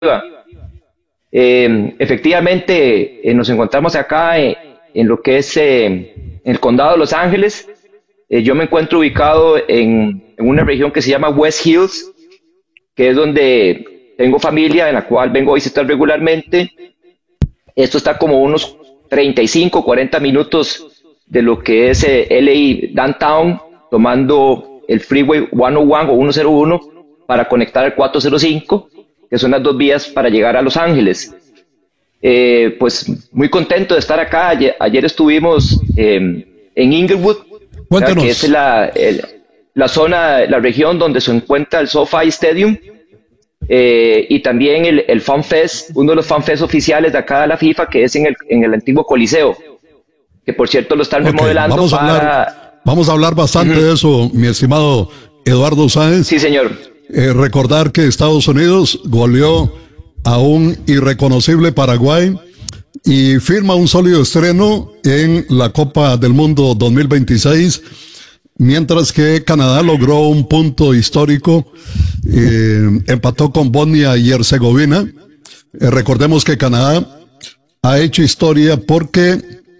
Efectivamente, nos encontramos acá en lo que es el condado de Los Ángeles. Yo me encuentro ubicado en una región que se llama West Hills, que es donde tengo familia en la cual vengo a visitar regularmente. Esto está como unos 35, 40 minutos de lo que es LA Downtown, tomando el Freeway 101 o 101 para conectar al 405, que son las dos vías para llegar a Los Ángeles. Pues muy contento de estar acá. Ayer estuvimos en Inglewood, que es la zona, la región donde se encuentra el SoFi Stadium, y también el Fan Fest, uno de los Fan Fest oficiales de acá de la FIFA, que es en el antiguo Coliseo, que por cierto lo están remodelando. Vamos a hablar bastante de eso, mi estimado Eduardo Sáenz. Sí, señor. Recordar que Estados Unidos goleó a un irreconocible Paraguay y firma un sólido estreno en la Copa del Mundo 2026, mientras que Canadá logró un punto histórico, empató con Bosnia y Herzegovina. Recordemos que Canadá ha hecho historia porque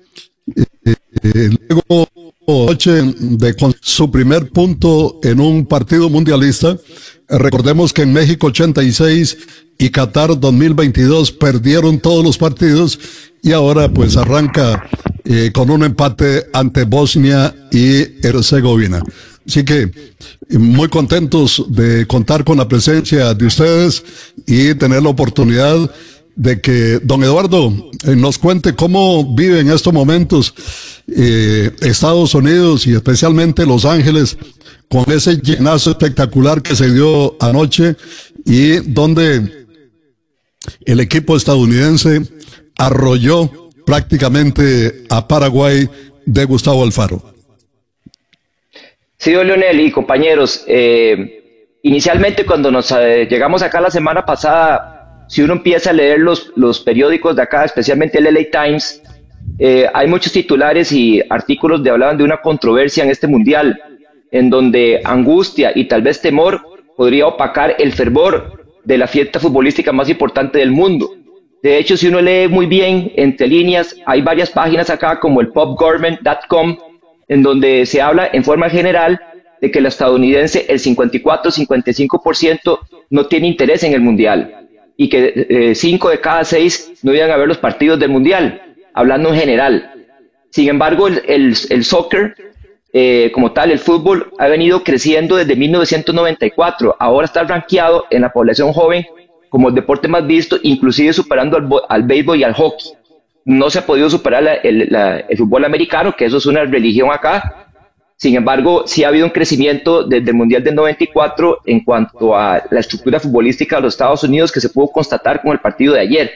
luego de con su primer punto en un partido mundialista. Recordemos que en México 86 y Qatar 2022 perdieron todos los partidos y ahora pues arranca con un empate ante Bosnia y Herzegovina. Así que muy contentos de contar con la presencia de ustedes y tener la oportunidad de que don Eduardo nos cuente cómo vive en estos momentos Estados Unidos y especialmente Los Ángeles con ese llenazo espectacular que se dio anoche y donde el equipo estadounidense arrolló prácticamente a Paraguay de Gustavo Alfaro. Sí, don Leonel y compañeros, inicialmente cuando nos llegamos acá la semana pasada, si uno empieza a leer los periódicos de acá, especialmente el LA Times, hay muchos titulares y artículos que hablaban de una controversia en este mundial, en donde angustia y tal vez temor podría opacar el fervor de la fiesta futbolística más importante del mundo. De hecho, si uno lee muy bien entre líneas, hay varias páginas acá como el popgovernment.com, en donde se habla en forma general de que el estadounidense, el 54-55% no tiene interés en el mundial y que 5 de cada 6 no iban a ver los partidos del mundial, hablando en general. Sin embargo, el soccer, como tal, el fútbol, ha venido creciendo desde 1994. Ahora está rankeado en la población joven como el deporte más visto, inclusive superando al béisbol y al hockey. No se ha podido superar el fútbol americano, que eso es una religión acá. Sin embargo, sí ha habido un crecimiento desde el Mundial del 94 en cuanto a la estructura futbolística de los Estados Unidos, que se pudo constatar con el partido de ayer.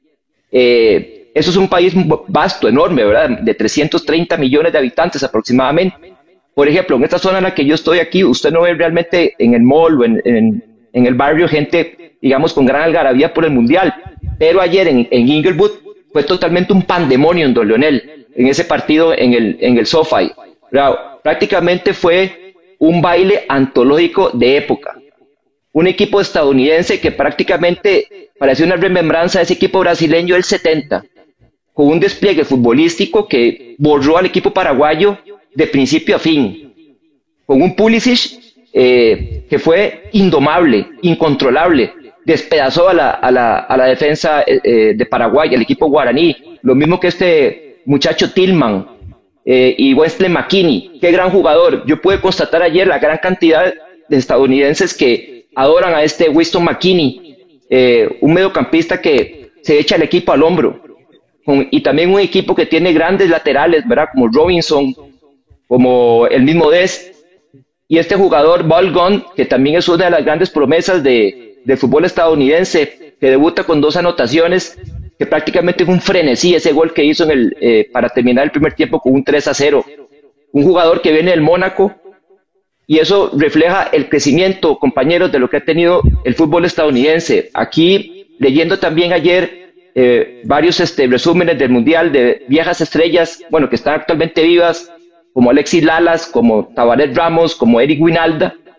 Eso es un país vasto, enorme, ¿verdad? De 330 millones de habitantes aproximadamente. Por ejemplo, en esta zona en la que yo estoy aquí, usted no ve realmente en el mall o en el barrio gente, digamos, con gran algarabía por el Mundial. Pero ayer en Inglewood fue totalmente un pandemonio, don Leonel, en ese partido en el SoFi. Prácticamente fue un baile antológico de época. Un equipo estadounidense que prácticamente parecía una remembranza de ese equipo brasileño del 70, con un despliegue futbolístico que borró al equipo paraguayo de principio a fin, con un Pulisic que fue indomable, incontrolable, despedazó a la defensa de Paraguay, el equipo guaraní, lo mismo que este muchacho Tillman y Wesley McKennie, qué gran jugador. Yo pude constatar ayer la gran cantidad de estadounidenses que adoran a este Winston McKennie, un mediocampista que se echa el equipo al hombro, y también un equipo que tiene grandes laterales, ¿verdad? Como Robinson, como el mismo Dest, y este jugador Ball Gunn, que también es una de las grandes promesas del fútbol estadounidense, que debuta con 2 anotaciones, que prácticamente fue un frenesí ese gol que hizo para terminar el primer tiempo con un 3-0. Un jugador que viene del Mónaco, y eso refleja el crecimiento, compañeros, de lo que ha tenido el fútbol estadounidense. Aquí, leyendo también ayer varios resúmenes del Mundial de viejas estrellas, bueno, que están actualmente vivas, como Alexis Lalas, como Tabaré Ramos, como Eric Winalda,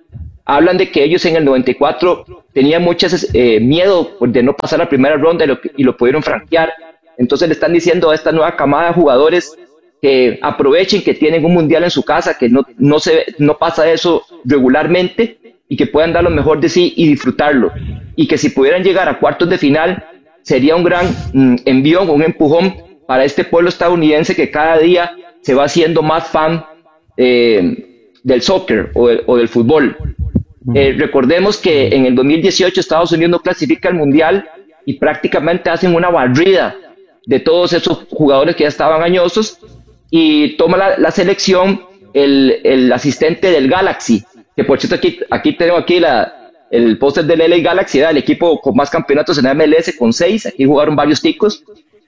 hablan de que ellos en el 94 tenían muchas miedo de no pasar la primera ronda y lo pudieron franquear. Entonces le están diciendo a esta nueva camada de jugadores que aprovechen que tienen un mundial en su casa, que no pasa eso regularmente y que puedan dar lo mejor de sí y disfrutarlo. Y que si pudieran llegar a cuartos de final, sería un gran envión, un empujón para este pueblo estadounidense que cada día se va haciendo más fan del soccer o del fútbol. Recordemos que en el 2018 Estados Unidos no clasifica al mundial y prácticamente hacen una barrida de todos esos jugadores que ya estaban añosos, y toma la selección el asistente del Galaxy, que por cierto aquí tengo el póster del LA Galaxy, era el equipo con más campeonatos en la MLS con 6, aquí jugaron varios ticos.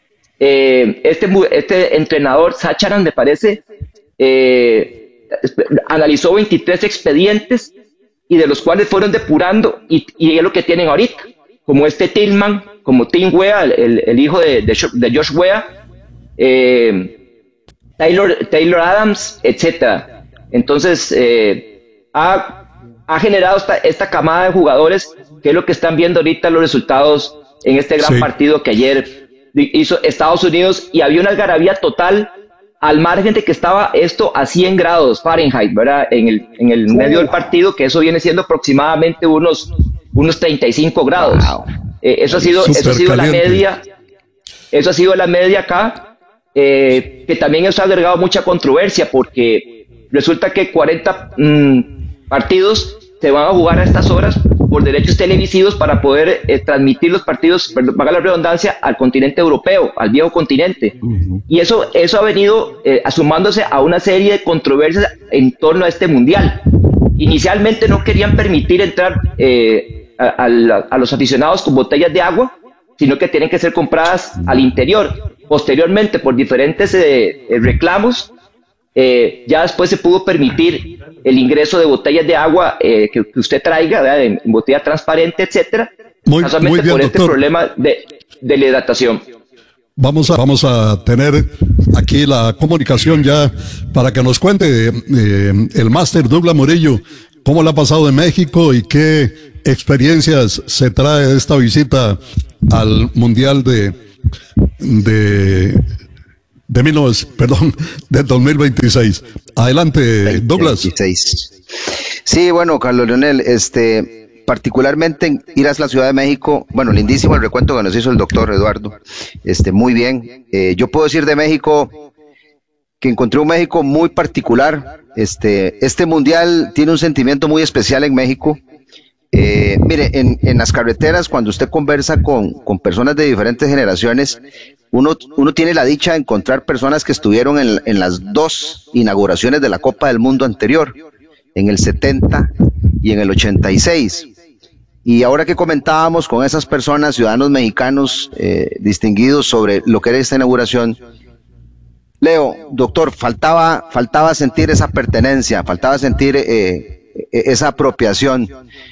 Este entrenador, Sacharan me parece, analizó 23 expedientes y de los cuales fueron depurando y es lo que tienen ahorita, como Tillman, como Tim Weah, el hijo de Josh Weah, Taylor Adams, etcétera. Entonces ha generado esta camada de jugadores que es lo que están viendo ahorita los resultados en este gran partido que ayer hizo Estados Unidos, y había una algarabía total al margen de que estaba esto a 100 grados Fahrenheit, ¿verdad? En el medio del partido, que eso viene siendo aproximadamente unos 35 grados. Wow. Eso ha sido la media. Eso ha sido la media acá. Que también eso ha agregado mucha controversia, porque resulta que 40 partidos se van a jugar a estas horas por derechos televisivos para poder transmitir los partidos, valga la redundancia, al continente europeo, al viejo continente. Y eso ha venido asumándose a una serie de controversias en torno a este mundial. Inicialmente no querían permitir entrar a los aficionados con botellas de agua, sino que tienen que ser compradas al interior. Posteriormente, por diferentes reclamos, ya después se pudo permitir el ingreso de botellas de agua que usted traiga, ¿verdad? En botella transparente, etcétera, casualmente muy bien, por este problema de la hidratación. Vamos a tener aquí la comunicación ya para que nos cuente el máster Douglas Murillo cómo le ha pasado en México y qué experiencias se trae de esta visita al Mundial del 2026. Adelante, Douglas. 26. Sí, bueno, Carlos Leonel, particularmente ir a la Ciudad de México, bueno, lindísimo el recuento que nos hizo el doctor Eduardo, muy bien. Yo puedo decir de México que encontré un México muy particular. Este mundial tiene un sentimiento muy especial en México. Mire, en las carreteras, cuando usted conversa con personas de diferentes generaciones, uno tiene la dicha de encontrar personas que estuvieron en las dos inauguraciones de la Copa del Mundo anterior, en el 70 y en el 86. Y ahora que comentábamos con esas personas, ciudadanos mexicanos distinguidos sobre lo que era esta inauguración, Leo, doctor, faltaba sentir esa pertenencia, faltaba sentir esa apropiación.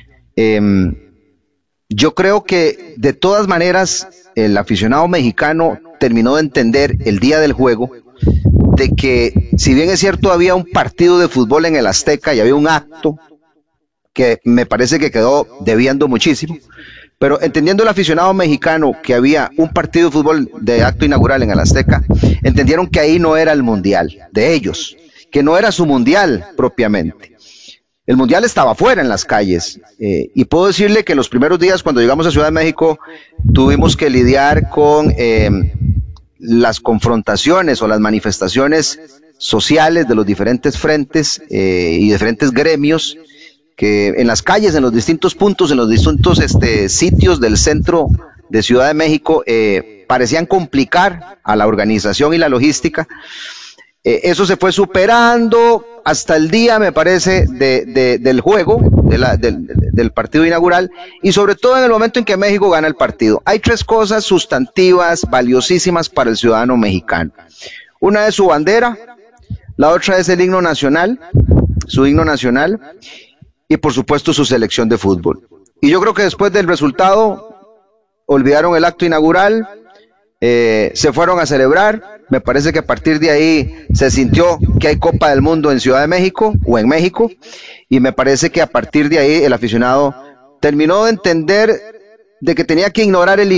Yo creo que de todas maneras el aficionado mexicano terminó de entender el día del juego de que, si bien es cierto había un partido de fútbol en el Azteca y había un acto que me parece que quedó debiendo muchísimo, pero entendiendo el aficionado mexicano que había un partido de fútbol de acto inaugural en el Azteca, entendieron que ahí no era el mundial de ellos, que no era su mundial propiamente. El mundial estaba afuera en las calles, y puedo decirle que los primeros días cuando llegamos a Ciudad de México tuvimos que lidiar con las confrontaciones o las manifestaciones sociales de los diferentes frentes y diferentes gremios que en las calles, en los distintos puntos, en los distintos sitios del centro de Ciudad de México parecían complicar a la organización y la logística. Eso se fue superando hasta el día, me parece, del juego, del partido inaugural, y sobre todo en el momento en que México gana el partido. Hay tres cosas sustantivas, valiosísimas para el ciudadano mexicano. Una es su bandera, la otra es el himno nacional, su himno nacional, y por supuesto su selección de fútbol. Y yo creo que después del resultado, olvidaron el acto inaugural, se fueron a celebrar. Me parece que a partir de ahí se sintió que hay Copa del Mundo en Ciudad de México o en México, y me parece que a partir de ahí el aficionado terminó de entender de que tenía que ignorar el